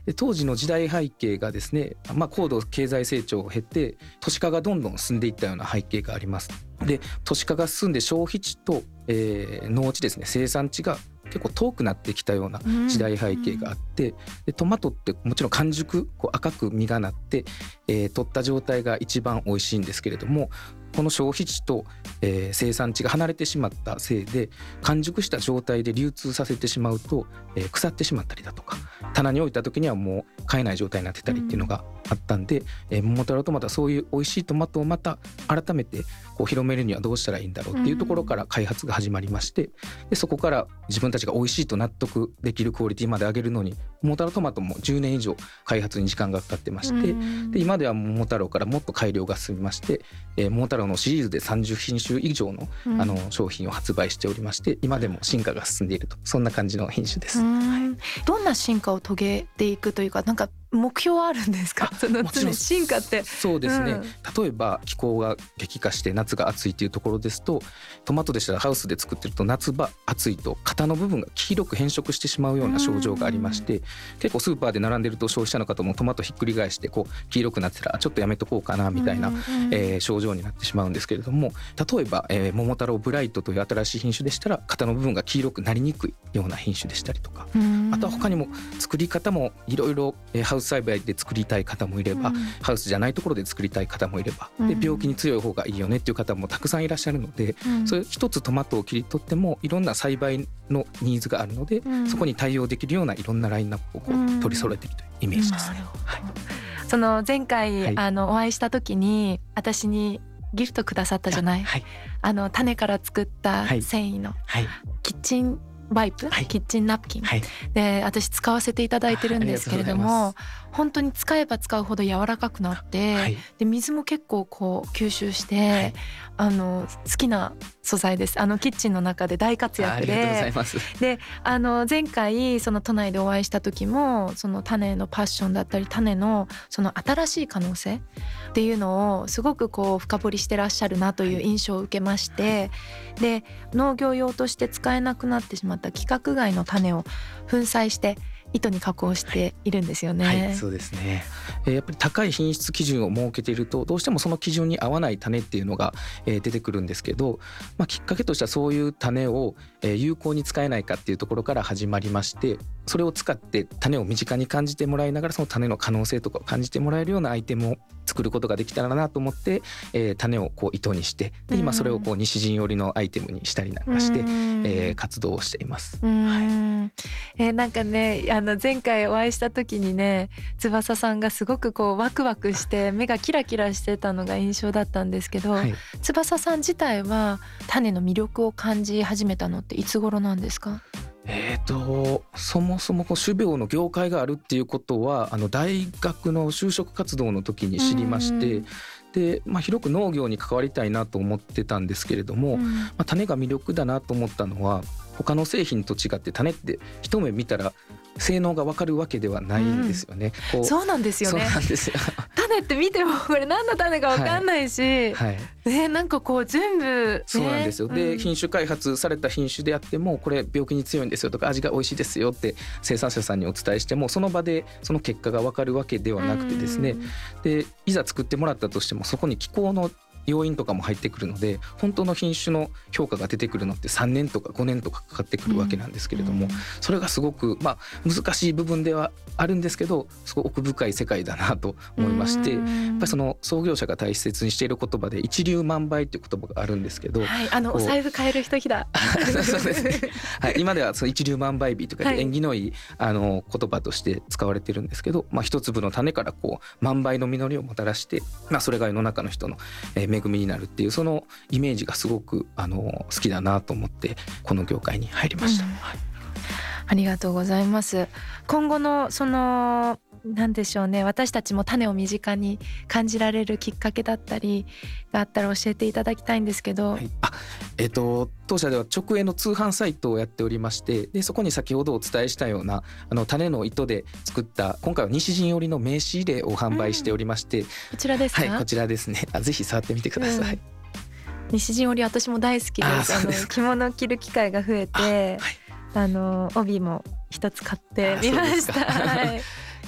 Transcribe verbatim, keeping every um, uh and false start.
で当時の時代背景がですね、まあ、高度経済成長を経て都市化がどんどん進んでいったような背景があります。で都市化が進んで消費地と、えー、農地ですね、生産地が結構遠くなってきたような時代背景があって、うん、でトマトってもちろん完熟、こう赤く実がなって、えー、取った状態が一番美味しいんですけれども、この消費地と、えー、生産地が離れてしまったせいで完熟した状態で流通させてしまうと、えー、腐ってしまったりだとか棚に置いた時にはもう買えない状態になってたりっていうのがあったんで、うんえー、桃太郎トマトはそういう美味しいトマトをまた改めてこう広めるにはどうしたらいいんだろうっていうところから開発が始まりまして、でそこから自分たちが美味しいと納得できるクオリティまで上げるのに桃太郎トマトもじゅうねん以上開発に時間がかかってまして、うん、で今では桃太郎からもっと改良が進みまして、えー、桃太郎のシリーズでさんじゅうひんしゅ以上 の,、うん、あの商品を発売しておりまして、今でも進化が進んでいると、そんな感じの品種です。はい、 どんな進化を遂げていくというか、なんか目標はあるんですか？その常に進化ってそうですね、うん、例えば気候が激化して夏が暑いというところですと、トマトでしたらハウスで作ってると夏場暑いと型の部分が黄色く変色してしまうような症状がありまして、結構スーパーで並んでると消費者の方もトマトひっくり返してこう黄色くなってたらちょっとやめとこうかなみたいな、えー、症状になってしまうんですけれども、例えば、えー、桃太郎ブライトという新しい品種でしたら型の部分が黄色くなりにくいような品種でしたりとか、あとは他にも作り方もいろいろハウス栽培で作りたい方もいれば、うん、ハウスじゃないところで作りたい方もいれば、で病気に強い方がいいよねっていう方もたくさんいらっしゃるので、うん、それ一つトマトを切り取ってもいろんな栽培のニーズがあるので、うん、そこに対応できるようないろんなラインナップをこう取り揃えているというイメージですね。はい、 その前回、はい、あのお会いした時に私にギフトくださったじゃない、はい、あの種から作った繊維の、はい、キッチンワイプ、はい、キッチンナプキン、はい、で私使わせていただいてるんですけれども、本当に使えば使うほど柔らかくなって、はい、で水も結構こう吸収して、はい、あの好きな素材です。あのキッチンの中で大活躍で、ありがとうございます。であの前回その都内でお会いした時もその種のパッションだったり種のその新しい可能性っていうのをすごくこう深掘りしてらっしゃるなという印象を受けまして、はい、で農業用として使えなくなってしまった規格外の種を粉砕して糸に加工しているんですよね。 はいはい、そうですね。えー、やっぱり高い品質基準を設けているとどうしてもその基準に合わない種っていうのが、えー、出てくるんですけど、まあ、きっかけとしてはそういう種を、えー、有効に使えないかっていうところから始まりまして、それを使って種を身近に感じてもらいながらその種の可能性とかを感じてもらえるようなアイテムを作ることができたらなと思って、えー、種をこう糸にしてで今それをこう西陣織のアイテムにしたりなんかして、えー、活動をしています。はい、 えー、なんかねあの前回お会いした時にね翼さんがすごくこうワクワクして目がキラキラしてたのが印象だったんですけど、はい、翼さん自体は種の魅力を感じ始めたのっていつ頃なんですか？ えーと、そもそもこう種苗の業界があるっていうことはあの大学の就職活動の時に知りまして、で、まあ、広く農業に関わりたいなと思ってたんですけれども、まあ、種が魅力だなと思ったのは他の製品と違って種って一目見たら性能が分かるわけではないんですよね。 うん、 こうそうなんですよね。 そうなんですよ。 種って見てもこれ何の種か分かんないし、はいはいね、なんかこう全部、ね、 そうなんですよ。で、うん、品種開発された品種であってもこれ病気に強いんですよとか味が美味しいですよって生産者さんにお伝えしてもその場でその結果が分かるわけではなくてですね、うん、でいざ作ってもらったとしてもそこに気候の要因とかも入ってくるので本当の品種の評価が出てくるのってさんねんとかごねんとかかかってくるわけなんですけれども、うん、それがすごく、まあ、難しい部分ではあるんですけどすごく奥深い世界だなと思いまして、うん、やっぱりその創業者が大切にしている言葉で一粒万倍という言葉があるんですけど、 はい、あのお財布買える人日だそうですね、はい、今ではその一粒万倍日とか縁起のいい、はい、あの言葉として使われてるんですけど、まあ、一粒の種からこう万倍の実りをもたらして、まあ、それが世の中の人の、えー恵みになるっていうそのイメージがすごくあの好きだなと思ってこの業界に入りました。うん、はい、 ありがとうございます。今後のそのなんでしょうね、私たちも種を身近に感じられるきっかけだったりがあったら教えていただきたいんですけど、はい、 あえーと、当社では直営の通販サイトをやっておりまして、でそこに先ほどお伝えしたようなあの種の糸で作った今回は西陣織の名刺入れを販売しておりまして、うん、 こちらですか？ はい、こちらですね。あぜひ触ってみてください。うん、 西陣織私も大好きです。あの着物を着る機会が増えて、あ、はい、あの帯も一つ買ってみました。はい